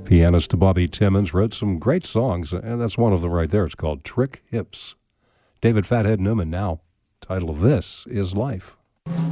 Pianist Bobby Timmons wrote some great songs, and that's one of them right there. It's called Trick Hips. David Fathead Newman now. Title of this is Life.